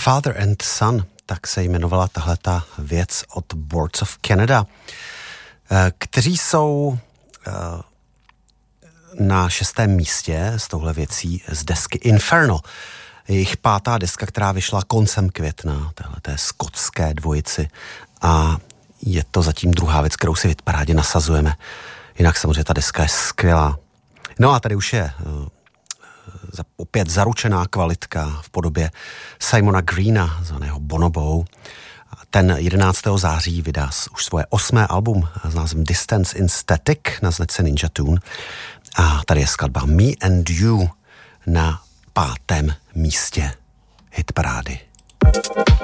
Father and Son, tak se jmenovala tahleta věc od Boards of Canada, kteří jsou na 6. místě s touhle věcí z desky Inferno. Jejich 5. deska, která vyšla koncem května, téhleté skotské dvojici, a je to zatím druhá věc, kterou si v hitparádě nasazujeme. Jinak samozřejmě ta deska je skvělá. No a tady už je opět zaručená kvalitka v podobě Simona Greena, zvaného Bonobou. Ten 11. září vydá už svoje 8. album s názvem Distance in Static na značce Ninja Tune. A tady je skladba Me and You na 5. místě hitparády.